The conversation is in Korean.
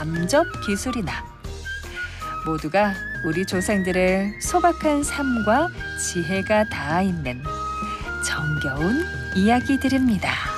남접 기술이나 모두가 우리 조상들의 소박한 삶과 지혜가 닿아 있는 정겨운 이야기들입니다.